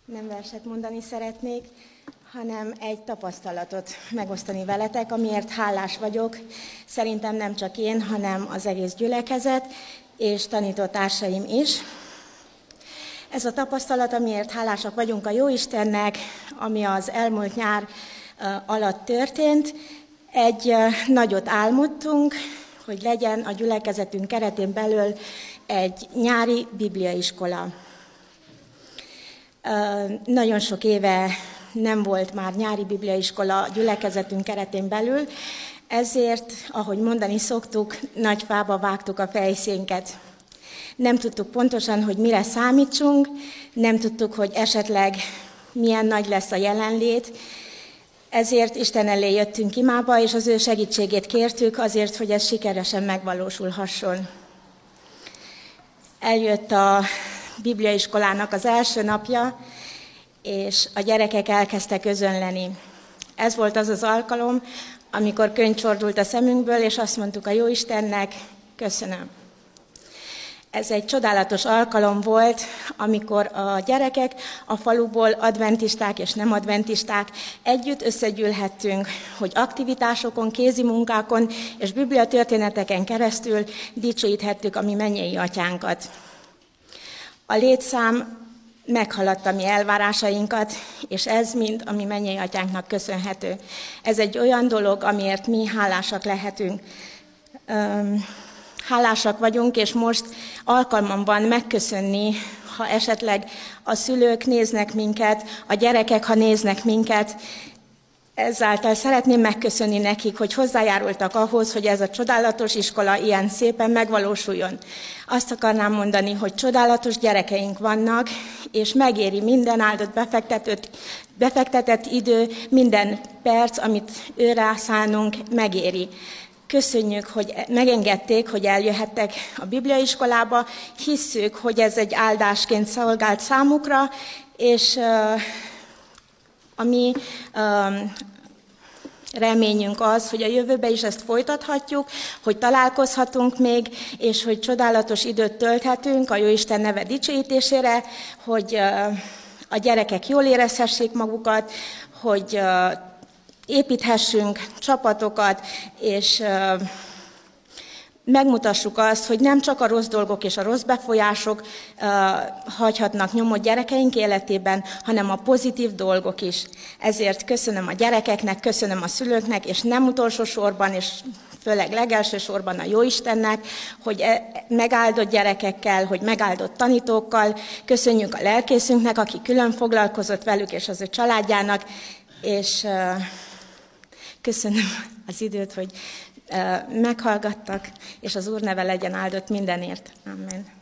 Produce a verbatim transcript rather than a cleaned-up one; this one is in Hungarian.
Nem verset mondani szeretnék, hanem egy tapasztalatot megosztani veletek, amiért hálás vagyok. Szerintem nem csak én, hanem az egész gyülekezet és tanítótársaim is. Ez a tapasztalat, amiért hálásak vagyunk a Jóistennek, ami az elmúlt nyár alatt történt. Egy nagyot álmodtunk, hogy legyen a gyülekezetünk keretén belül egy nyári bibliaiskola. Nagyon sok éve nem volt már nyári bibliaiskola a gyülekezetünk keretén belül, ezért, ahogy mondani szoktuk, nagy fába vágtuk a fejszénket. Nem tudtuk pontosan, hogy mire számítsunk, nem tudtuk, hogy esetleg milyen nagy lesz a jelenlét, ezért Isten elé jöttünk imába, és az ő segítségét kértük azért, hogy ez sikeresen megvalósulhasson. Eljött a bibliaiskolának az első napja, és a gyerekek elkezdtek özönleni. Ez volt az az alkalom, amikor könyv csordult a szemünkből, és azt mondtuk a Jóistennek, köszönöm. Ez egy csodálatos alkalom volt, amikor a gyerekek a faluból, adventisták és nem adventisták együtt összegyűlhettünk, hogy aktivitásokon, kézi munkákon és bibliatörténeteken keresztül dicsőíthettük a mi mennyei atyánkat. A létszám meghaladta mi elvárásainkat, és ez mind a mi mennyei atyánknak köszönhető. Ez egy olyan dolog, amiért mi hálásak lehetünk. Hálásak vagyunk, és most alkalmam van megköszönni, ha esetleg a szülők néznek minket, a gyerekek, ha néznek minket. Ezáltal szeretném megköszönni nekik, hogy hozzájárultak ahhoz, hogy ez a csodálatos iskola ilyen szépen megvalósuljon. Azt akarnám mondani, hogy csodálatos gyerekeink vannak, és megéri minden áldott befektetett, befektetett idő, minden perc, amit őre szánunk, megéri. Köszönjük, hogy megengedték, hogy eljöhettek a bibliaiskolába, hisszük, hogy ez egy áldásként szolgált számukra, és uh, a mi uh, reményünk az, hogy a jövőben is ezt folytathatjuk, hogy találkozhatunk még, és hogy csodálatos időt tölthetünk a Jóisten neve dicsőítésére, hogy uh, a gyerekek jól érezhessék magukat, hogy uh, építhessünk csapatokat, és uh, megmutassuk azt, hogy nem csak a rossz dolgok és a rossz befolyások uh, hagyhatnak nyomot gyerekeink életében, hanem a pozitív dolgok is. Ezért köszönöm a gyerekeknek, köszönöm a szülőknek, és nem utolsó sorban, és főleg legelső sorban a Jóistennek, hogy megáldott gyerekekkel, hogy megáldott tanítókkal, köszönjük a lelkészünknek, aki külön foglalkozott velük és az ő családjának, és uh, köszönöm az időt, hogy uh, meghallgattak, és az Úr neve legyen áldott mindenért. Amen.